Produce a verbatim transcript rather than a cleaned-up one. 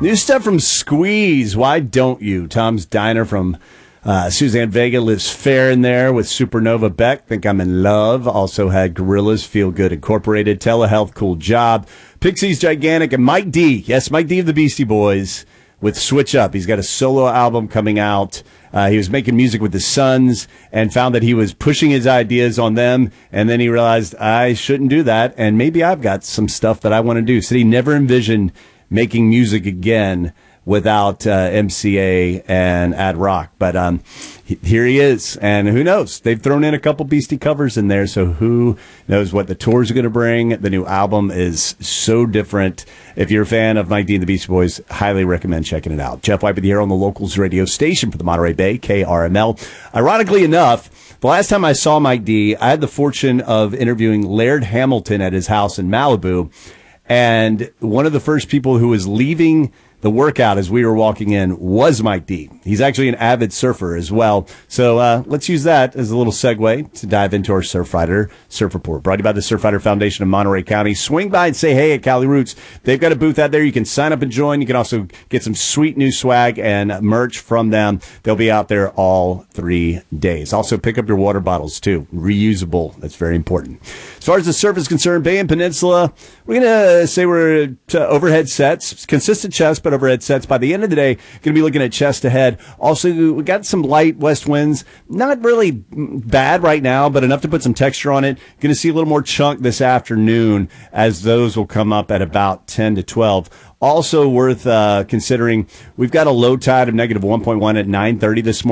New stuff from Squeeze. Why don't you? Tom's Diner from uh, Suzanne Vega. Lives fair in there with Supernova Beck. Think I'm in Love. Also had Gorillas, Feel Good Incorporated. Telehealth, Cool Job. Pixies, Gigantic. And Mike D. Yes, Mike D of the Beastie Boys with Switch Up. He's got a solo album coming out. Uh, he was making music with his sons and found that he was pushing his ideas on them. And then he realized, I shouldn't do that. And maybe I've got some stuff that I want to do. So he never envisioned making music again without uh, M C A and Ad Rock. But um, he, here he is. And who knows? They've thrown in a couple Beastie covers in there. So who knows what the tours are going to bring? The new album is so different. If you're a fan of Mike D and the Beastie Boys, highly recommend checking it out. Jeff White with you here on the Locals radio station for the Monterey Bay, K R M L. Ironically enough, the last time I saw Mike D, I had the fortune of interviewing Laird Hamilton at his house in Malibu. And one of the first people who was leaving the workout as we were walking in was Mike D. He's actually an avid surfer as well. So uh, let's use that as a little segue to dive into our Surfrider Surf Report. Brought to you by the Surfrider Foundation of Monterey County. Swing by and say hey at Cali Roots. They've got a booth out there. You can sign up and join. You can also get some sweet new swag and merch from them. They'll be out there all three days. Also, pick up your water bottles, too. Reusable. That's very important. As far as the surf is concerned, Bay and Peninsula, we're going to say we're to overhead sets. Consistent chest, but overhead sets. By the end of the day, going to be looking at chest ahead. Also, we got some light west winds. Not really bad right now, but enough to put some texture on it. Going to see a little more chunk this afternoon as those will come up at about ten to twelve. Also worth uh, considering, we've got a low tide of negative one point one at nine thirty this morning.